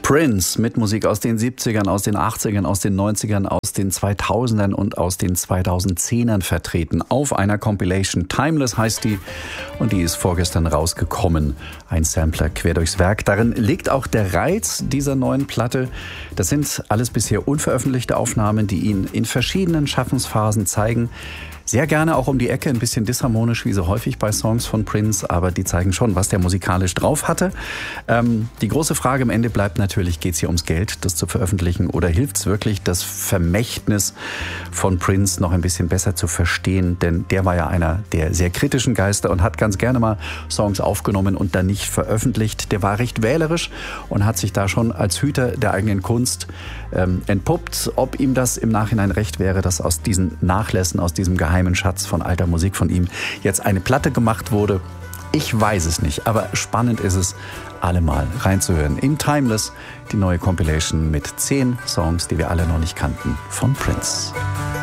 Prince mit Musik aus den 70ern, aus den 80ern, aus den 90ern, aus den 2000ern und aus den 2010ern vertreten auf einer Compilation. Timeless heißt die und die ist vorgestern rausgekommen. Ein Sampler quer durchs Werk. Darin liegt auch der Reiz dieser neuen Platte. Das sind alles bisher unveröffentlichte Aufnahmen, die ihn in verschiedenen Schaffensphasen zeigen. Sehr gerne auch um die Ecke, ein bisschen disharmonisch, wie so häufig bei Songs von Prince, aber die zeigen schon, was der musikalisch drauf hatte. Die große Frage am Ende bleibt natürlich, geht es hier ums Geld, das zu veröffentlichen, oder hilft es wirklich, das Vermächtnis von Prince noch ein bisschen besser zu verstehen? Denn der war ja einer der sehr kritischen Geister und hat ganz gerne mal Songs aufgenommen und dann nicht veröffentlicht. Der war recht wählerisch und hat sich da schon als Hüter der eigenen Kunst entpuppt. Ob ihm das im Nachhinein recht wäre, dass aus diesen Nachlässen, aus diesem geheimen Schatz von alter Musik von ihm jetzt eine Platte gemacht wurde, ich weiß es nicht, aber spannend ist es, alle mal reinzuhören. In Timeless, die neue Compilation mit 10 Songs, die wir alle noch nicht kannten, von Prince.